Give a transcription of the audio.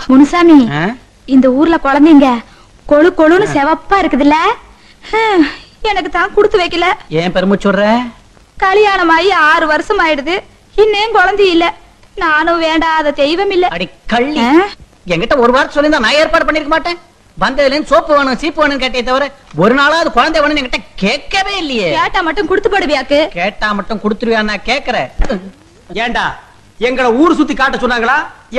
முனுசாமி, இந்த ஊர்ல குழந்தைங்க கொழு கொழுன்னு செவப்பா இருக்குதுல்ல, எனக்கு தான் கொடுத்து வைக்கல. ஏன் பெருமைச்சுடுற? கல்யாணம் ஆகி 6 வருஷம் ஆயிடுது, இன்னும் குழந்தை இல்ல. நானும் வேண்டாத தெய்வம் இல்ல. அடி கள்ளி, என்கிட்ட ஒரு வாரம் சொல்லியிருந்தா நான் ஏற்பாடு பண்ணிருக்க மாட்டேன். வந்ததுல சோப்பு வேணும் சீப்பு வேணும் கேட்டே தவிர ஒரு நாளாவது குழந்தை வேணும் என்கிட்ட கேட்கவே இல்லையே. கேட்டா மட்டும் கொடுத்து போடுவியாக்கு? கேட்டா மட்டும் கொடுத்துருவியா? நான் கேக்குறேன். ஏண்டா எங்களை ஊர் சுத்தி காட்ட சொன்னாங்களா?